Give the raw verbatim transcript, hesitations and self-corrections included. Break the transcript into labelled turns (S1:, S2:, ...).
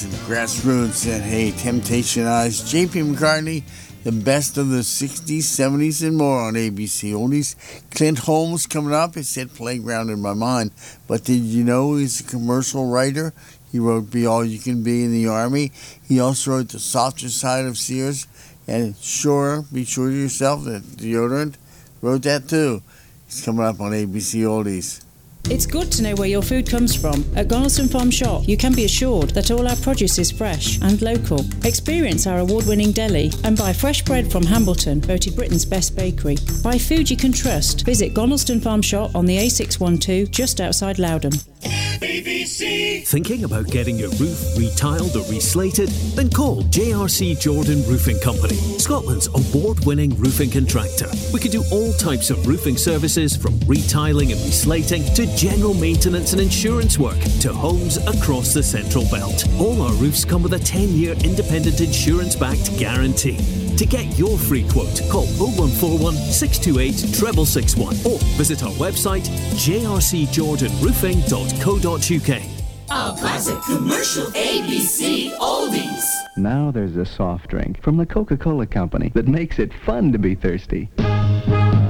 S1: Oldies and Grassroots, and hey, Temptation Eyes, J P McCartney, the best of the sixties, seventies, and more on A B C Oldies. Clint Holmes coming up. It said Playground in my mind, but did you know he's a commercial writer? He wrote Be All You Can Be in the Army. He also wrote The Softer Side of Sears, and Sure, Be Sure to Yourself, that deodorant, wrote that too. He's coming up on A B C Oldies.
S2: It's good to know where your food comes from. At Garniston Farm Shop, you can be assured that all our produce is fresh and local. Experience our award-winning deli and buy fresh bread from Hambleton, voted Britain's best bakery. Buy food you can trust. Visit Garniston Farm Shop on the A six one two, just outside Loudon.
S3: A B C.
S4: Thinking about getting your roof retiled or reslated? Then call J R C Jordan Roofing Company, Scotland's award-winning roofing contractor. We can do all types of roofing services, from retiling and reslating to general maintenance and insurance work to homes across the Central Belt. All our roofs come with a ten-year independent insurance-backed guarantee. To get your free quote, call oh one four one, six two eight, six six six one or visit our website j r c jordan roofing dot co dot u k.
S3: A classic commercial A B C Oldies.
S5: Now there's a soft drink from the Coca-Cola Company that makes it fun to be thirsty.